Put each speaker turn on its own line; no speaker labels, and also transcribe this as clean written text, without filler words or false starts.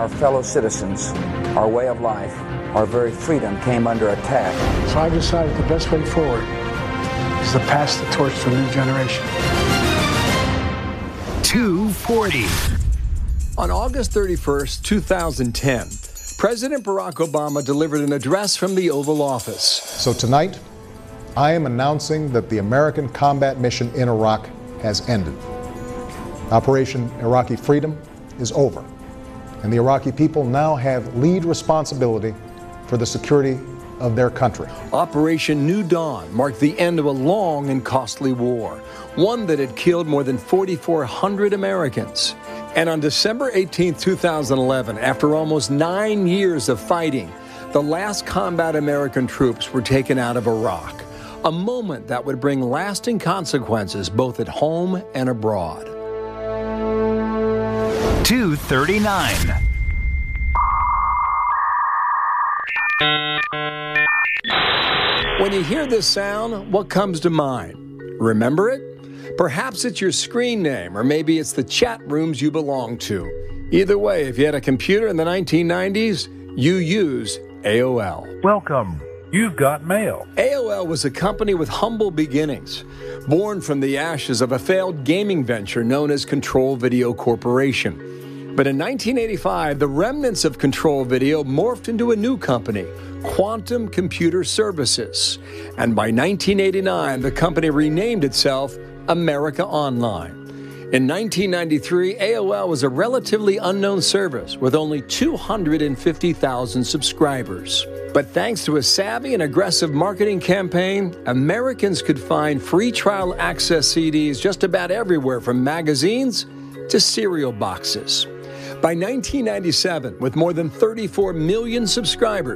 our fellow citizens, our way of life, our very freedom came under attack.
So I decided the best way forward is to pass the torch to a new generation.
240.
On August 31st, 2010, President Barack Obama delivered an address from the Oval Office.
So tonight, I am announcing that the American combat mission in Iraq has ended. Operation Iraqi Freedom is over, and the Iraqi people now have lead responsibility for the security of their country.
Operation New Dawn marked the end of a long and costly war, one that had killed more than 4,400 Americans. And on December 18, 2011, after almost 9 years of fighting, the last combat American troops were taken out of Iraq, a moment that would bring lasting consequences both at home and abroad.
239.
When you hear this sound, what comes to mind? Remember it? Perhaps it's your screen name, or maybe it's the chat rooms you belong to. Either way, if you had a computer in the 1990s, you used AOL.
Welcome. You've got mail.
AOL was a company with humble beginnings, born from the ashes of a failed gaming venture known as Control Video Corporation. But in 1985, the remnants of Control Video morphed into a new company, Quantum Computer Services. And by 1989, the company renamed itself America Online. In 1993, AOL was a relatively unknown service with only 250,000 subscribers. But thanks to a savvy and aggressive marketing campaign, Americans could find free trial access CDs just about everywhere, from magazines to cereal boxes. By 1997, with more than 34 million subscribers,